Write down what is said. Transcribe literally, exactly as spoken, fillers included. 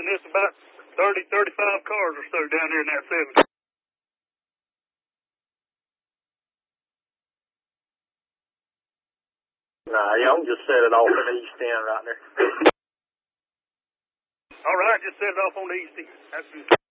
there's about thirty, thirty-five cars or so down here in that seven. Nah, yeah, I'm just set it off in the east end right there. All right, just set it off on the east end. That's good.